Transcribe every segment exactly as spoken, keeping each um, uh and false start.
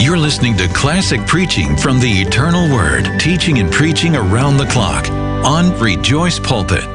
You're listening to classic preaching from the Eternal Word, teaching and preaching around the clock on Rejoice Pulpit.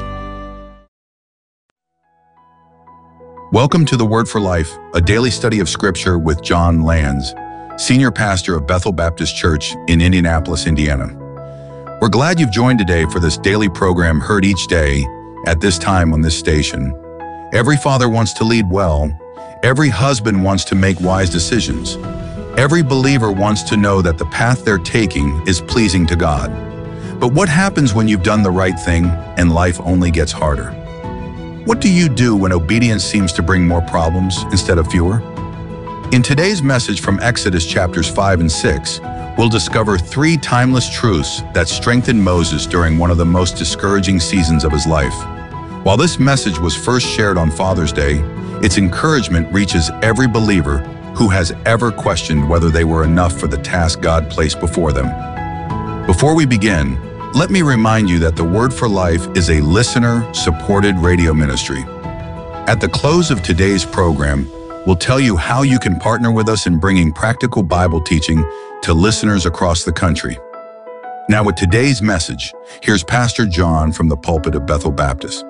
Welcome to the Word for Life, a daily study of Scripture with John Lands, Senior Pastor of Bethel Baptist Church in Indianapolis, Indiana. We're glad you've joined today for this daily program heard each day at this time on this station. Every father wants to lead well. Every husband wants to make wise decisions. Every believer wants to know that the path they're taking is pleasing to God. But what happens when you've done the right thing and life only gets harder? What do you do when obedience seems to bring more problems instead of fewer? In today's message from Exodus chapters five and six, we'll discover three timeless truths that strengthened Moses during one of the most discouraging seasons of his life. While this message was first shared on Father's Day, its encouragement reaches every believer who has ever questioned whether they were enough for the task God placed before them. Before we begin, let me remind you that the Word for Life is a listener-supported radio ministry. At the close of today's program, we'll tell you how you can partner with us in bringing practical Bible teaching to listeners across the country. Now with today's message, here's Pastor John from the pulpit of Bethel Baptist.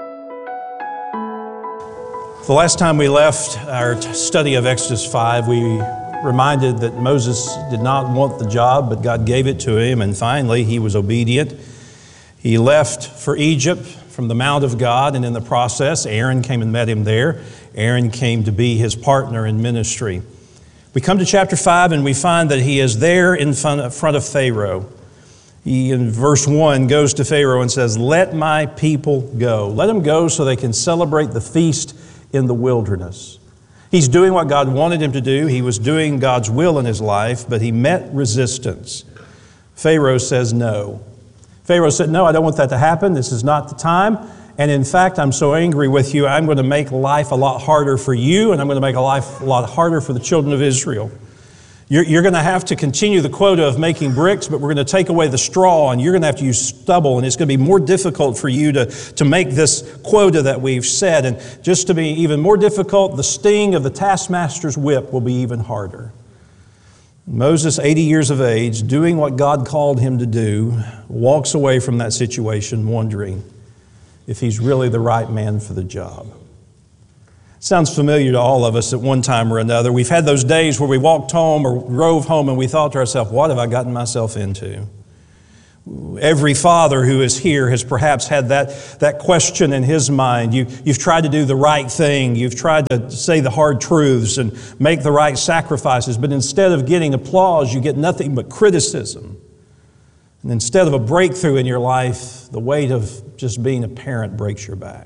The last time we left our study of Exodus five, we reminded that Moses did not want the job, but God gave it to him, and finally he was obedient. He left for Egypt from the Mount of God, and in the process, Aaron came and met him there. Aaron came to be his partner in ministry. We come to chapter five, and we find that he is there in front of Pharaoh. He, in verse one, goes to Pharaoh and says, "Let my people go." Let them go so they can celebrate the feast in the wilderness. He's doing what God wanted him to do. He was doing God's will in his life, but he met resistance. Pharaoh says no. Pharaoh said, "No, I don't want that to happen. This is not the time. And in fact, I'm so angry with you, I'm going to make life a lot harder for you, and I'm going to make a life a lot harder for the children of Israel. You're, you're going to have to continue the quota of making bricks, but we're going to take away the straw, and you're going to have to use stubble, and it's going to be more difficult for you to, to make this quota that we've set. And just to be even more difficult, the sting of the taskmaster's whip will be even harder." Moses, eighty years of age, doing what God called him to do, walks away from that situation wondering if he's really the right man for the job. Sounds familiar to all of us at one time or another. We've had those days where we walked home or drove home and we thought to ourselves, what have I gotten myself into? Every father who is here has perhaps had that, that question in his mind. You, you've tried to do the right thing. You've tried to say the hard truths and make the right sacrifices, but instead of getting applause, you get nothing but criticism. And instead of a breakthrough in your life, the weight of just being a parent breaks your back.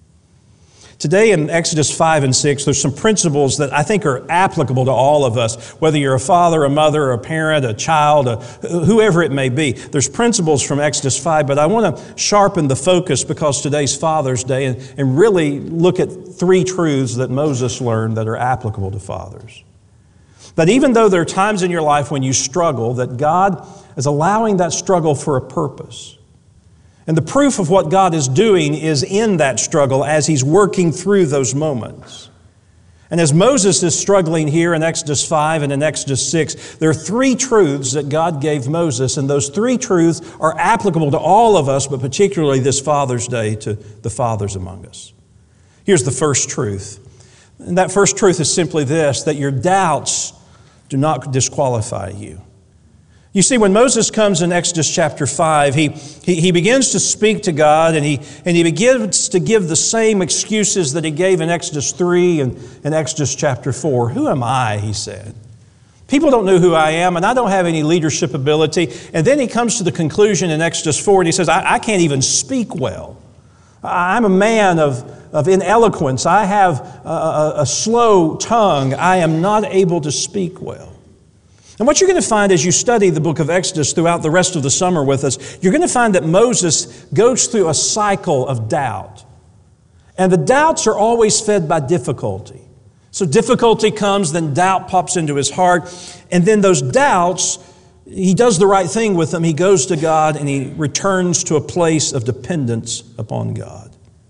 Today in Exodus five and six, there's some principles that I think are applicable to all of us, whether you're a father, a mother, a parent, a child, a, whoever it may be. There's principles from Exodus five, but I want to sharpen the focus because today's Father's Day and, and really look at three truths that Moses learned that are applicable to fathers. That even though there are times in your life when you struggle, that God is allowing that struggle for a purpose. And the proof of what God is doing is in that struggle as He's working through those moments. And as Moses is struggling here in Exodus five and in Exodus six, there are three truths that God gave Moses, and those three truths are applicable to all of us, but particularly this Father's Day to the fathers among us. Here's the first truth. And that first truth is simply this, that your doubts do not disqualify you. You see, when Moses comes in Exodus chapter five, he, he, he begins to speak to God, and he, and he begins to give the same excuses that he gave in Exodus three and in Exodus chapter four. Who am I, he said. People don't know who I am, and I don't have any leadership ability. And then he comes to the conclusion in Exodus four, and he says, I, I can't even speak well. I'm a man of, of ineloquence. I have a, a, a slow tongue. I am not able to speak well. And what you're going to find as you study the book of Exodus throughout the rest of the summer with us, you're going to find that Moses goes through a cycle of doubt. And the doubts are always fed by difficulty. So difficulty comes, then doubt pops into his heart. And then those doubts, he does the right thing with them. He goes to God and he returns to a place of dependence upon God.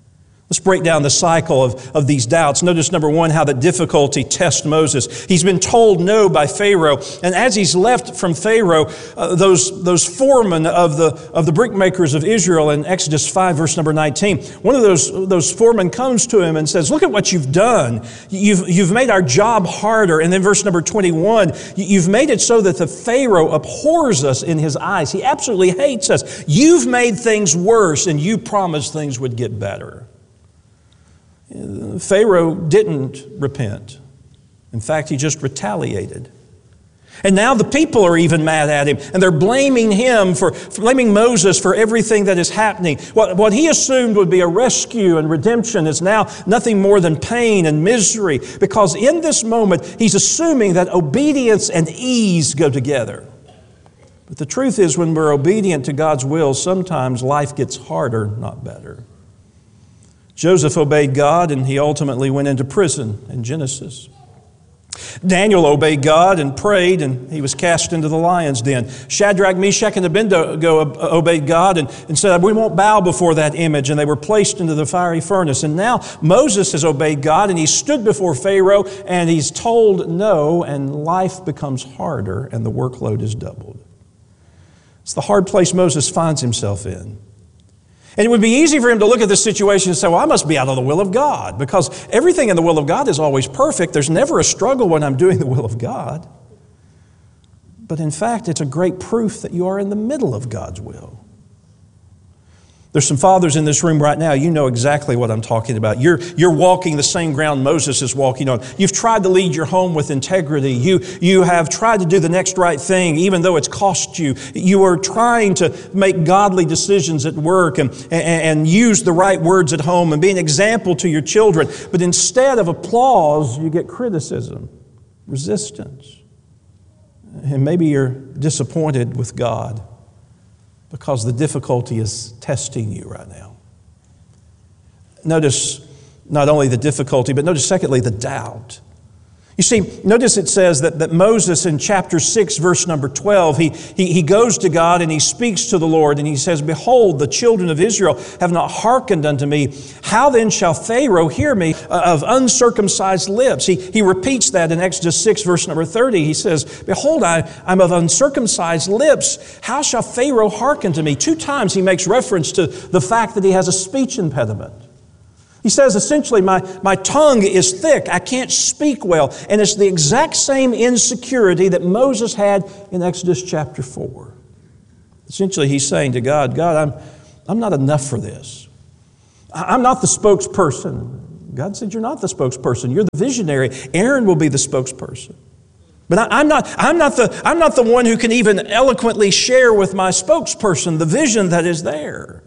Let's break down the cycle of, of these doubts. Notice, number one, how the difficulty tests Moses. He's been told no by Pharaoh, and as he's left from Pharaoh, uh, those, those foremen of the, of the brickmakers of Israel in Exodus five, verse number nineteen, one of those, those foremen comes to him and says, look at what you've done. You've, you've made our job harder. And then verse number twenty-one, you've made it so that the Pharaoh abhors us in his eyes. He absolutely hates us. You've made things worse, and you promised things would get better. Pharaoh didn't repent. In fact, he just retaliated. And now the people are even mad at him, and they're blaming him for, blaming Moses for everything that is happening. What, what he assumed would be a rescue and redemption is now nothing more than pain and misery, because in this moment, he's assuming that obedience and ease go together. But the truth is, when we're obedient to God's will, sometimes life gets harder, not better. Joseph obeyed God, and he ultimately went into prison in Genesis. Daniel obeyed God and prayed, and he was cast into the lion's den. Shadrach, Meshach, and Abednego obeyed God and, and said, we won't bow before that image, and they were placed into the fiery furnace. And now Moses has obeyed God, and he stood before Pharaoh, and he's told no, and life becomes harder, and the workload is doubled. It's the hard place Moses finds himself in. And it would be easy for him to look at this situation and say, well, I must be out of the will of God, because everything in the will of God is always perfect. There's never a struggle when I'm doing the will of God. But in fact, it's a great proof that you are in the middle of God's will. There's some fathers in this room right now, you know exactly what I'm talking about. You're, you're walking the same ground Moses is walking on. You've tried to lead your home with integrity. You, you have tried to do the next right thing, even though it's cost you. You are trying to make godly decisions at work and, and, and use the right words at home and be an example to your children. But instead of applause, you get criticism, resistance. And maybe you're disappointed with God, because the difficulty is testing you right now. Notice not only the difficulty, but notice secondly the doubt. You see, notice it says that, that Moses in chapter six, verse number twelve, he, he, he goes to God and he speaks to the Lord and he says, behold, the children of Israel have not hearkened unto me. How then shall Pharaoh hear me of uncircumcised lips? He, he repeats that in Exodus six, verse number thirty. He says, behold, I, I'm of uncircumcised lips. How shall Pharaoh hearken to me? Two times he makes reference to the fact that he has a speech impediment. He says, essentially, my, my tongue is thick. I can't speak well. And it's the exact same insecurity that Moses had in Exodus chapter four. Essentially, he's saying to God, God, I'm, I'm not enough for this. I'm not the spokesperson. God said, you're not the spokesperson. You're the visionary. Aaron will be the spokesperson. But I, I'm not, I'm not the, I'm not the one who can even eloquently share with my spokesperson the vision that is there.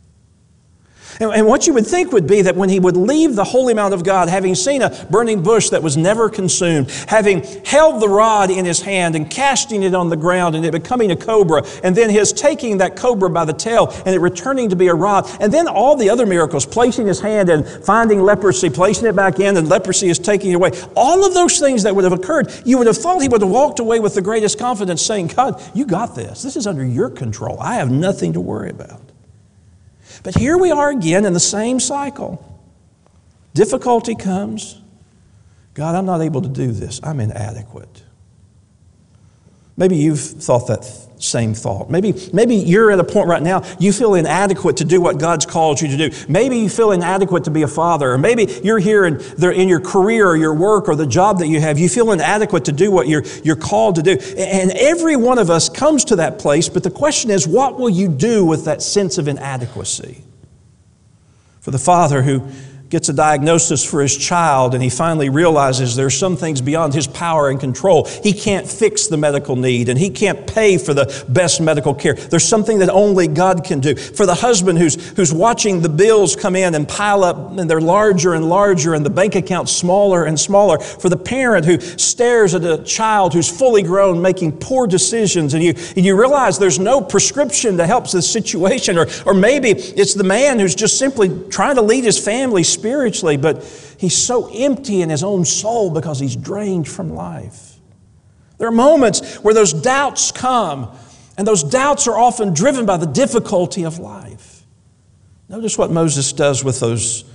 And what you would think would be that when he would leave the holy mount of God, having seen a burning bush that was never consumed, having held the rod in his hand and casting it on the ground and it becoming a cobra, and then his taking that cobra by the tail and it returning to be a rod, and then all the other miracles, placing his hand and finding leprosy, placing it back in, and leprosy is taking it away. All of those things that would have occurred, you would have thought he would have walked away with the greatest confidence saying, God, you got this. This is under your control. I have nothing to worry about. But here we are again in the same cycle. Difficulty comes. God, I'm not able to do this. I'm inadequate. Maybe you've thought that same thought. Maybe, maybe you're at a point right now, you feel inadequate to do what God's called you to do. Maybe you feel inadequate to be a father. Or maybe you're here in, in your career or your work or the job that you have. You feel inadequate to do what you're, you're called to do. And every one of us comes to that place, but the question is, what will you do with that sense of inadequacy? For the father who gets a diagnosis for his child and he finally realizes there's some things beyond his power and control. He can't fix the medical need and he can't pay for the best medical care. There's something that only God can do. For the husband who's, who's watching the bills come in and pile up and they're larger and larger and the bank account smaller and smaller. For the parent who stares at a child who's fully grown making poor decisions and you, and you realize there's no prescription to help the situation. Or, or maybe it's the man who's just simply trying to lead his family spiritually, but he's so empty in his own soul because he's drained from life. There are moments where those doubts come, and those doubts are often driven by the difficulty of life. Notice what Moses does with those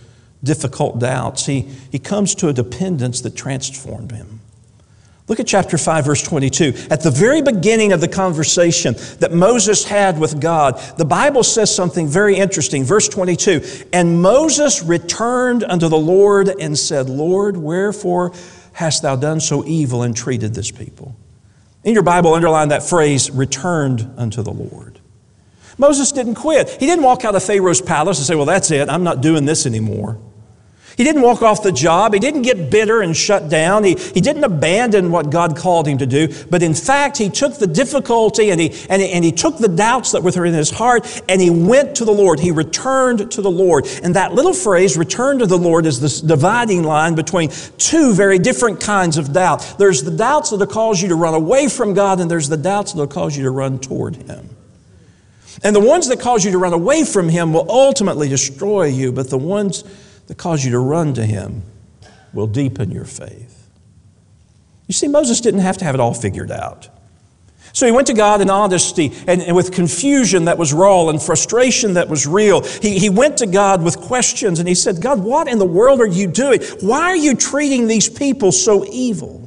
difficult doubts, he, he comes to a dependence that transformed him. Look at chapter five, verse twenty-two. At the very beginning of the conversation that Moses had with God, the Bible says something very interesting. Verse twenty-two, and Moses returned unto the Lord and said, Lord, wherefore hast thou done so evil and treated this people? In your Bible, underline that phrase, returned unto the Lord. Moses didn't quit. He didn't walk out of Pharaoh's palace and say, well, that's it, I'm not doing this anymore. He didn't walk off the job. He didn't get bitter and shut down. He, he didn't abandon what God called him to do. But in fact, he took the difficulty and he, and, he, and he took the doubts that were in his heart and he went to the Lord. He returned to the Lord. And that little phrase, return to the Lord, is this dividing line between two very different kinds of doubt. There's the doubts that will cause you to run away from God, and there's the doubts that will cause you to run toward Him. And the ones that cause you to run away from Him will ultimately destroy you, but the ones that cause you to run to Him will deepen your faith. You see, Moses didn't have to have it all figured out. So he went to God in honesty and, and with confusion that was raw and frustration that was real. He, he went to God with questions and he said, God, what in the world are you doing? Why are you treating these people so evil?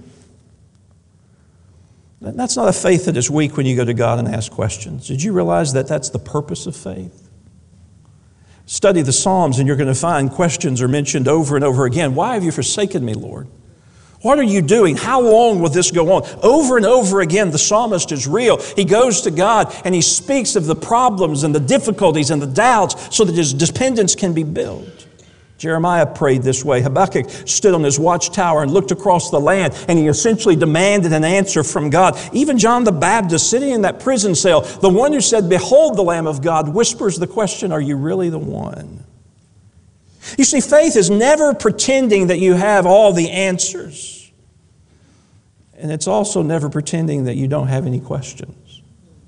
That's not a faith that is weak when you go to God and ask questions. Did you realize that that's the purpose of faith? Study the Psalms and you're going to find questions are mentioned over and over again. Why have you forsaken me, Lord? What are you doing? How long will this go on? Over and over again, the psalmist is real. He goes to God and he speaks of the problems and the difficulties and the doubts so that his dependence can be built. Jeremiah prayed this way. Habakkuk stood on his watchtower and looked across the land, and he essentially demanded an answer from God. Even John the Baptist, sitting in that prison cell, the one who said, behold the Lamb of God, whispers the question, are you really the one? You see, faith is never pretending that you have all the answers. And it's also never pretending that you don't have any questions.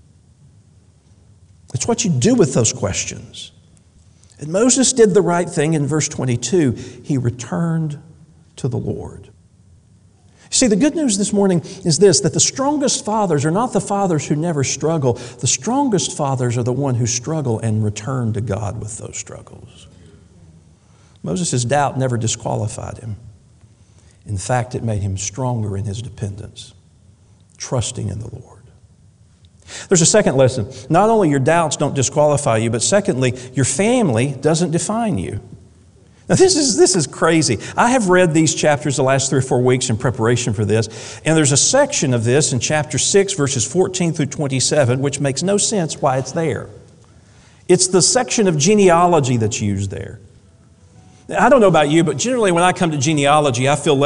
It's what you do with those questions. And Moses did the right thing in verse twenty-two. He returned to the Lord. See, the good news this morning is this, that the strongest fathers are not the fathers who never struggle. The strongest fathers are the ones who struggle and return to God with those struggles. Moses' doubt never disqualified him. In fact, it made him stronger in his dependence, trusting in the Lord. There's a second lesson. Not only your doubts don't disqualify you, but secondly, your family doesn't define you. Now this is, this is crazy. I have read these chapters the last three or four weeks in preparation for this, and there's a section of this in chapter six, verses fourteen through twenty-seven, which makes no sense why it's there. It's the section of genealogy that's used there. I don't know about you, but generally when I come to genealogy, I feel less